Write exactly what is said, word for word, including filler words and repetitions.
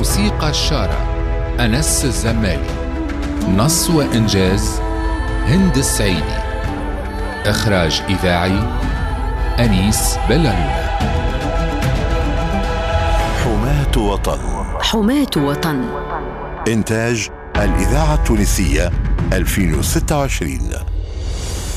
موسيقى الشارع أنس الزمالي، نص وإنجاز هند السعيدي، إخراج إذاعي أنيس بلالونا. حماة وطن. حماة وطن. إنتاج الإذاعة التونسية ألفين وستة وعشرين.